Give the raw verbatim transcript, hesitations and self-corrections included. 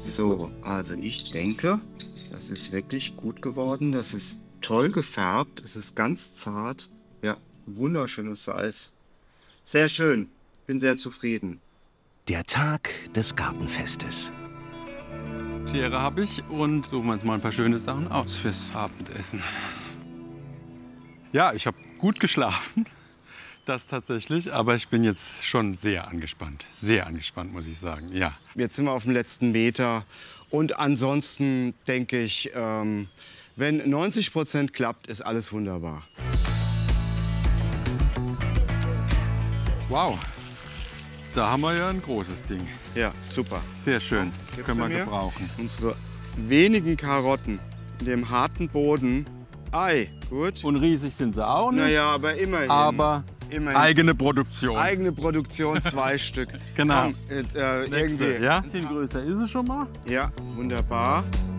So, also ich denke, das ist wirklich gut geworden. Das ist toll gefärbt. Es ist ganz zart. Ja, wunderschönes Salz. Sehr schön. Bin sehr zufrieden. Der Tag des Gartenfestes. Schere habe ich und suchen wir uns mal ein paar schöne Sachen aus fürs Abendessen. Ja, ich habe gut geschlafen, das tatsächlich, aber ich bin jetzt schon sehr angespannt. Sehr angespannt, muss ich sagen, ja. Jetzt sind wir auf dem letzten Meter und ansonsten denke ich, ähm, wenn neunzig Prozent klappt, ist alles wunderbar. Wow, da haben wir ja ein großes Ding. Ja, super. Sehr schön, Gibst können wir du mir? gebrauchen. Unsere wenigen Karotten in dem harten Boden. Ei, gut. Und riesig sind sie auch nicht, Naja, aber immerhin. aber immerhin. eigene Produktion. Eigene Produktion, zwei Stück. Genau. Komm, äh, äh, irgendwie. Ja? Ein bisschen größer ist es schon mal. Ja, wunderbar.